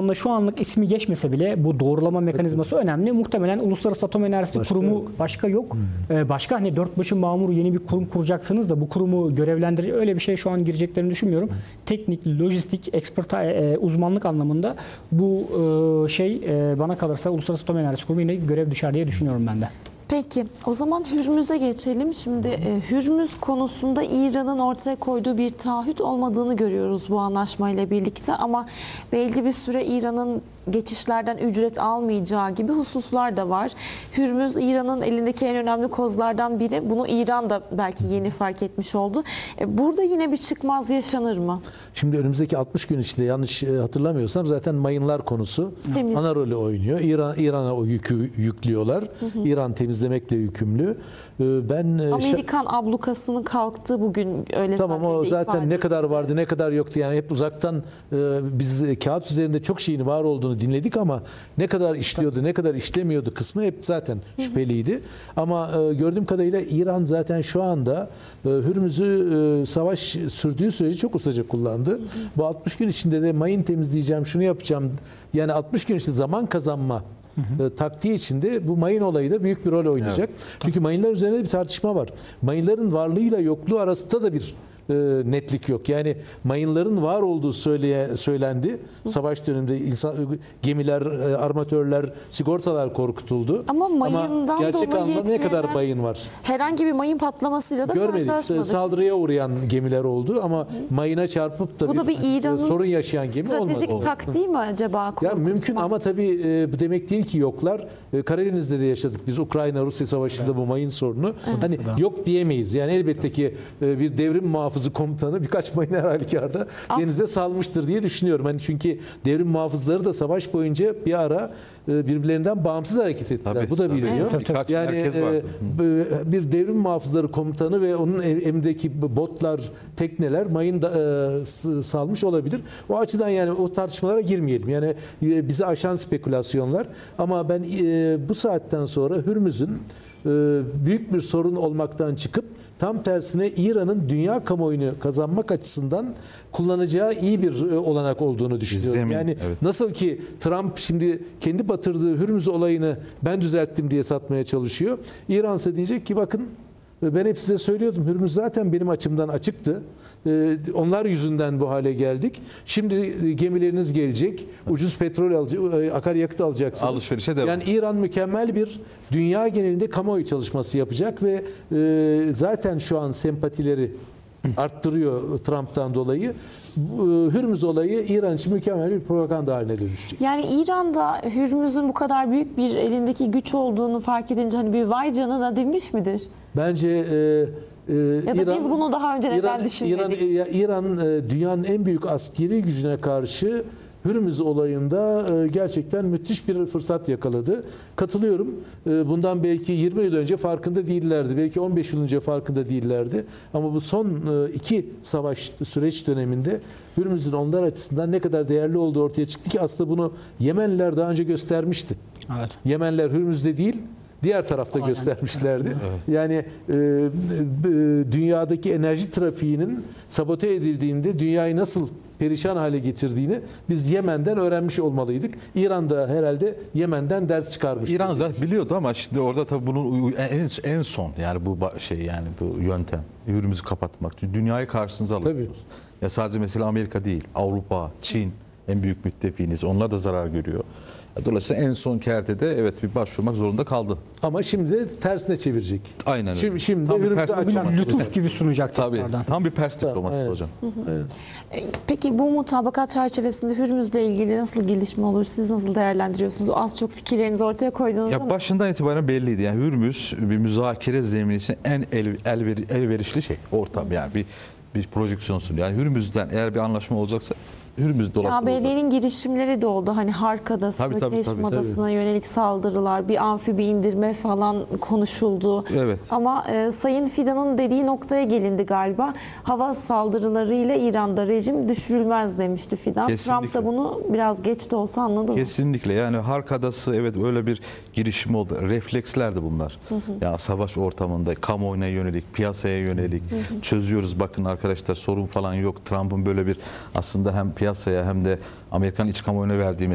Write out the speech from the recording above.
İran'la şu anlık ismi geçmese bile bu doğrulama mekanizması önemli. Muhtemelen Uluslararası Atom Enerjisi Kurumu başka yok. Başka hani dört başı mamur yeni bir kurum kuracaksınız da bu kurumu görevlendirir. Öyle bir şey şu an gireceklerini düşünmüyorum. Teknik, lojistik, uzmanlık anlamında bu bana kalırsa Uluslararası Atom Enerjisi Kurumu yine görev düşer diye düşünüyorum ben de. Peki o zaman Hürmüz'e geçelim. Şimdi Hürmüz konusunda İran'ın ortaya koyduğu bir taahhüt olmadığını görüyoruz bu anlaşmayla birlikte. Ama belli bir süre İran'ın geçişlerden ücret almayacağı gibi hususlar da var. Hürmüz İran'ın elindeki en önemli kozlardan biri. Bunu İran da belki yeni fark etmiş oldu. Burada yine bir çıkmaz yaşanır mı? Şimdi önümüzdeki 60 gün içinde yanlış hatırlamıyorsam zaten mayınlar konusu ana rolü oynuyor. İran'a o yükü yüklüyorlar. İran temizlemekle yükümlü. Amerikan ablukasının kalktığı bugün öyle. Tamam, o zaten ne kadar vardı ne kadar yoktu yani hep uzaktan biz kağıt üzerinde çok şeyin var olduğunu dinledik ama ne kadar işliyordu ne kadar işlemiyordu kısmı hep zaten şüpheliydi. Ama gördüğüm kadarıyla İran zaten şu anda Hürmüz'ü savaş sürdüğü sürece çok ustaca kullandı. Bu 60 gün içinde de mayın temizleyeceğim şunu yapacağım yani 60 gün içinde zaman kazanma taktiği içinde bu mayın olayı da büyük bir rol oynayacak. Evet. Çünkü mayınlar üzerinde bir tartışma var. Mayınların varlığıyla yokluğu arasında da bir netlik yok. Yani mayınların var olduğu söylendi. Savaş döneminde gemiler, armatörler, sigortalar korkutuldu. Ama mayından gerçek anlamda ne kadar mayın var? Herhangi bir mayın patlamasıyla da karşılaşmadık. Saldırıya uğrayan gemiler oldu ama mayına çarpıp da sorun yaşayan gemi olmadı. Stratejik taktiği mi acaba? Ya mümkün ama tabii bu demek değil ki yoklar. Karadeniz'de de yaşadık biz Ukrayna-Rusya savaşında bu mayın sorunu. Hani yok diyemeyiz. Yani elbette ki bir devrim muhafızı komutanı birkaç mayın her halükarda denize salmıştır diye düşünüyorum. Hani çünkü devrim muhafızları da savaş boyunca bir ara birbirlerinden bağımsız hareket ettiler. Tabii, bu da biliniyor. Yani bir devrim muhafızları komutanı ve onun emrindeki botlar, tekneler mayın salmış olabilir. O açıdan yani o tartışmalara girmeyelim. Yani bizi aşan spekülasyonlar. Ama ben bu saatten sonra Hürmüz'ün büyük bir sorun olmaktan çıkıp tam tersine İran'ın dünya kamuoyunu kazanmak açısından kullanacağı iyi bir olanak olduğunu düşünüyorum. Yani nasıl ki Trump şimdi kendi batırdığı Hürmüz olayını ben düzelttim diye satmaya çalışıyor. İran ise diyecek ki bakın ben hep size söylüyordum Hürmüz zaten benim açımdan açıktı. Onlar yüzünden bu hale geldik. Şimdi gemileriniz gelecek. Ucuz petrol akaryakıt alacaksınız. Alışverişe devam. Yani İran mükemmel bir dünya genelinde kamuoyu çalışması yapacak ve zaten şu an sempatileri arttırıyor Trump'tan dolayı. Hürmüz olayı İran için mükemmel bir propaganda haline dönüşecek. Yani İran'da Hürmüz'ün bu kadar büyük bir elindeki güç olduğunu fark edince hani bir vay canına demiş midir? Bence ya da biz bunu daha önce neden düşünmedik? İran dünyanın en büyük askeri gücüne karşı Hürmüz olayında gerçekten müthiş bir fırsat yakaladı. Katılıyorum. Bundan belki 20 yıl önce farkında değillerdi. Belki 15 yıl önce farkında değillerdi. Ama bu son iki süreç döneminde Hürmüz'ün onlar açısından ne kadar değerli olduğu ortaya çıktı ki aslında bunu Yemenliler daha önce göstermişti. Evet. Yemenliler Hürmüz'de değil, diğer tarafta göstermişlerdi. Evet. Yani dünyadaki enerji trafiğinin sabote edildiğinde dünyayı nasıl perişan hale getirdiğini biz Yemen'den öğrenmiş olmalıydık. İran da herhalde Yemen'den ders çıkarmış. İran zaten biliyordu ama şimdi orada tabii bunun en son yani bu yani bu yöntem Hürmüz'ü kapatmak. Çünkü dünyayı karşınıza alıyorsunuz. Ya sadece mesela Amerika değil, Avrupa, Çin en büyük müttefiğiniz. Onlar da zarar görüyor. Dolayısıyla en son kertede evet bir başvurmak zorunda kaldı. Ama şimdi de tersine çevirecek. Aynen öyle. Şimdi lütuf gibi sunacak. Tabii. Tam bir pers diplomasisi hocam. Evet. Peki bu mutabakat çerçevesinde Hürmüz'le ilgili nasıl gelişme olur? Siz nasıl değerlendiriyorsunuz? Az çok fikirlerinizi ortaya koydunuz ama. Başından itibaren belliydi. Yani Hürmüz bir müzakere zemini için en elverişli şey. Ortam yani bir projeksiyon sunuyor. Yani Hürmüz'den eğer bir anlaşma olacaksa Hürmüz dolaştırılacak. ABD'nin girişimleri de oldu. Hani Hark Adası'na, Keşm Adası'na yönelik saldırılar, bir amfibi indirme falan konuşuldu. Evet. Ama Sayın Fidan'ın dediği noktaya gelindi galiba. Hava saldırılarıyla İran'da rejim düşürülmez demişti Fidan. Kesinlikle. Trump da bunu biraz geç de olsa anladı mı? Kesinlikle. Yani Hark Adası evet öyle bir girişim oldu. Reflekslerdi bunlar. Ya savaş ortamında kamuoyuna yönelik, piyasaya yönelik çözüyoruz. Bakın arkadaşlar sorun falan yok. Trump'ın böyle bir aslında hem piyasaya hem de Amerikan iç kamuoyuna verdiği